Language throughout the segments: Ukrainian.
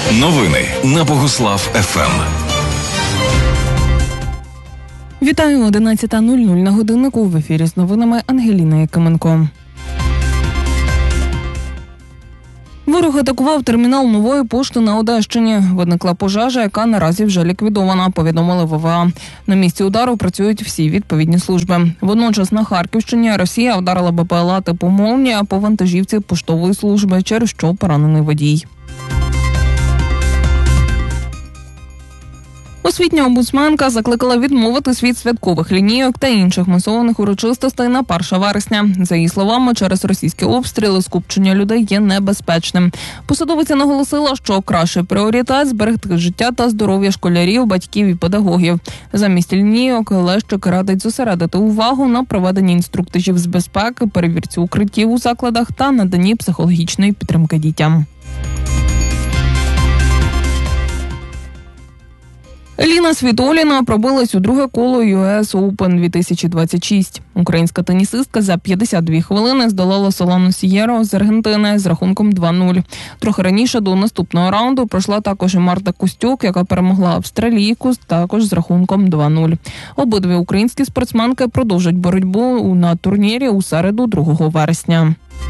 Новини на Богуслав ФМ. Вітаю, 11:00 на годиннику. В ефірі з новинами Ангеліна Якименко. Ворог атакував термінал Нової пошти на Одещині. Виникла пожежа, яка наразі вже ліквідована, повідомили ВВА. На місці удару працюють всі відповідні служби. Водночас на Харківщині Росія вдарила БПЛА типу «Молнія» по вантажівці поштової служби, через що поранений водій. Освітня омбудсменка закликала відмовитись від святкових лінійок та інших масованих урочистостей на 1 вересня. За її словами, через російські обстріли скупчення людей є небезпечним. Посадовиця наголосила, що кращий пріоритет – зберегти життя та здоров'я школярів, батьків і педагогів. Замість лінійок Лещик радить зосередити увагу на проведенні інструктажів з безпеки, перевірці укриттів у закладах та наданні психологічної підтримки дітям. Еліна Світоліна пробилась у друге коло US Open 2026. Українська тенісистка за 52 хвилини здолала Солану Сієро з Аргентини з рахунком 2-0. Трохи раніше до наступного раунду пройшла також і Марта Костюк, яка перемогла австралійку також з рахунком 2-0. Обидві українські спортсменки продовжать боротьбу на турнірі у середу 2 вересня.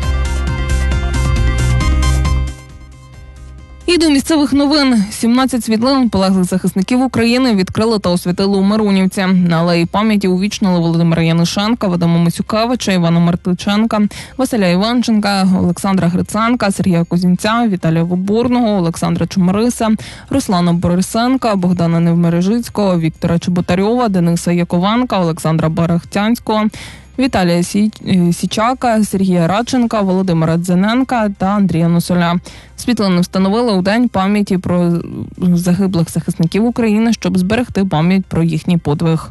І до місцевих новин. 17 світлин полеглих захисників України відкрили та освятили у Миронівці. На алеї пам'яті увічнили Володимира Янишенка, Вадима Мисюкевича, Івана Мартиченка, Василя Іванченка, Олександра Гриценка, Сергія Козінця, Віталія Вобурного, Олександра Чумариса, Руслана Борисенка, Богдана Невмережицького, Віктора Чеботарьова, Дениса Яковенка, Олександра Барахтянського, Віталія Січака, Сергія Радченка, Володимира Дзененка та Андрія Носоля. Світлини встановили у День пам'яті про загиблих захисників України, щоб зберегти пам'ять про їхній подвиг.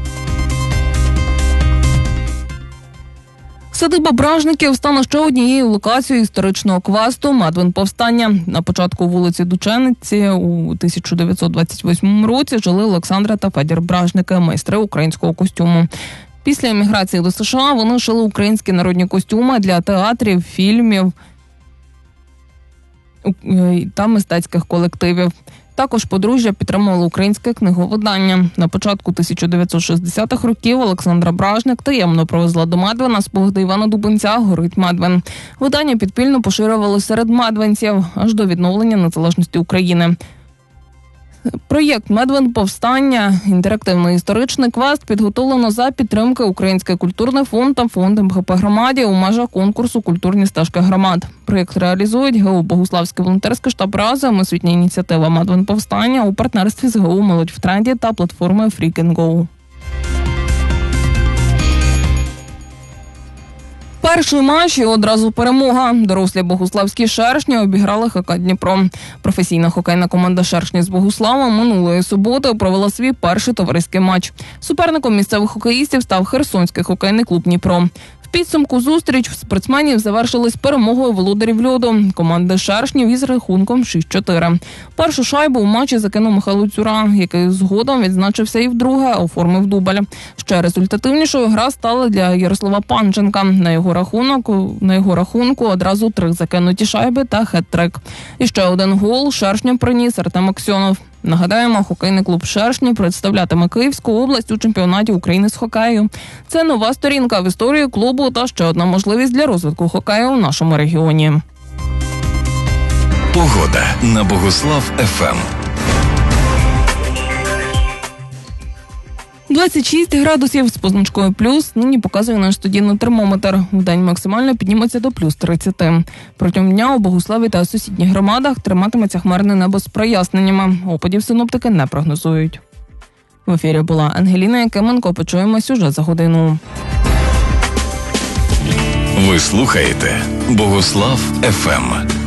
Садиба Бражників стане ще однією локацією історичного квесту «Медвин повстання». На початку вулиці Дучениці у 1928 році жили Олександра та Федір Бражники, майстри українського костюму. Після еміграції до США вони шили українські народні костюми для театрів, фільмів та мистецьких колективів. Також подружжя підтримувало українське книговидання. На початку 1960-х років Олександра Бражник таємно провезла до Медвина спогади Івана Дубенця «Горить Медвин». Видання підпільно поширювалося серед медвинців аж до відновлення незалежності України. Проєкт «Медвин повстання» – інтерактивний історичний квест підготовлено за підтримки Український культурний фонд та фонд МГП громаді у межах конкурсу «Культурні стежки громад». Проєкт реалізують ГУ «Богуславський волонтерський штаб «Разом», освітня ініціатива «Медвин повстання» у партнерстві з ГУ «Молодь в тренді» та платформою Freak&Go. Перший матч і одразу перемога. Дорослі богуславські «Шершні» обіграли ХК Дніпро. Професійна хокейна команда «Шершні» з Богуслава минулої суботи провела свій перший товариський матч. Суперником місцевих хокеїстів став Херсонський хокейний клуб «Дніпро». В підсумку зустріч спортсменів завершилась перемогою володарів льоду команди «Шершнів» із рахунком 6-4. Першу шайбу у матчі закинув Михайло Цюра, який згодом відзначився і вдруге оформив дубль. Ще результативнішою гра стала для Ярослава Панченка. На його рахунку одразу 3 закинуті шайби та хет-трик. І ще один гол «Шершням» приніс Артем Аксьонов. Нагадаємо, хокейний клуб «Шершні» представлятиме Київську область у чемпіонаті України з хокею. Це нова сторінка в історії клубу та ще одна можливість для розвитку хокею у нашому регіоні. Погода на Богуслав ФМ. 26 градусів з позначкою плюс нині показує наш студійний термометр. Вдень максимально підніметься до плюс 30. Протягом дня у Богуславі та сусідніх громадах триматиметься хмарне небо з проясненнями. Опадів синоптики не прогнозують. В ефірі була Ангеліна Якименко. Почуємось уже за годину. Ви слухаєте Богуслав ФМ.